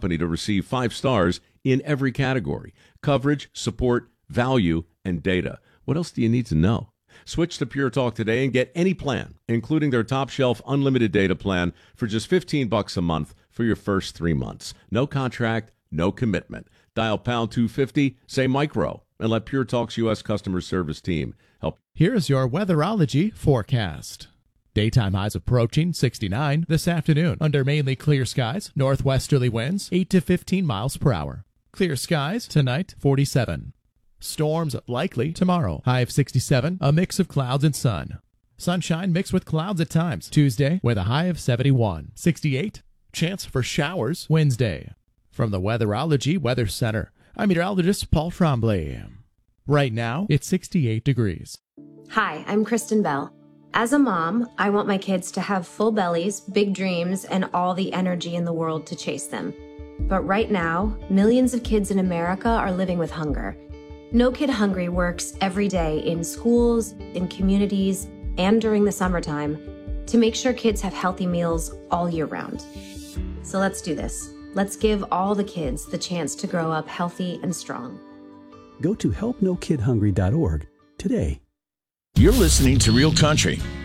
company to receive 5 stars in every category: coverage, support, value, and data. What else do you need to know? Switch to Pure Talk today and get any plan, including their top shelf unlimited data plan, for just $15 a month for your first 3 months. No contract, no commitment. Dial pound 250, say micro, and let Pure Talk's U.S. customer service team help. Here's your weatherology forecast. Daytime highs approaching 69 this afternoon under mainly clear skies, northwesterly winds 8 to 15 miles per hour. Clear skies tonight, 47. Storms likely tomorrow, high of 67, a mix of clouds and sun. Sunshine mixed with clouds at times. Tuesday with a high of 71. 68, chance for showers Wednesday. From the Weatherology Weather Center, I'm meteorologist Paul Tremblay. Right now, it's 68 degrees. Hi, I'm Kristen Bell. As a mom, I want my kids to have full bellies, big dreams, and all the energy in the world to chase them. But right now, millions of kids in America are living with hunger. No Kid Hungry works every day in schools, in communities, and during the summertime to make sure kids have healthy meals all year round. So let's do this. Let's give all the kids the chance to grow up healthy and strong. Go to helpnokidhungry.org today. You're listening to Real Country